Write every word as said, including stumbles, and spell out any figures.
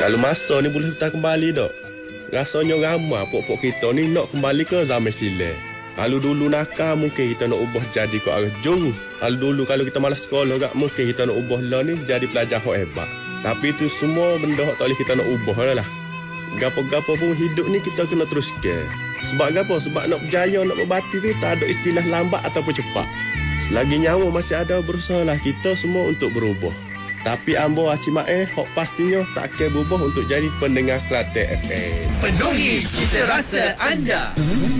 Kalau masa ni boleh kita kembali tak? Rasanya ramai pok-pok kita ni nak kembali ke zaman silam. Kalau dulu nakal mungkin kita nak ubah jadi ke arah juru. Kalau dulu kalau kita malas sekolah gak mungkin kita nak ubah lah ni jadi pelajar hok hebat. Tapi itu semua benda hok tak boleh kita nak ubah lah. Gapo-gapo pun hidup ni kita kena teruskan. Sebab gapo? Sebab nak berjaya, nak berbati tu tak ada istilah lambat ataupun cepat. Selagi nyawa masih ada, berusahalah kita semua untuk berubah. Tapi ambo acimae hok pastinya tak akan berubah untuk jadi pendengar Kelate F M. Penuhi cita rasa anda.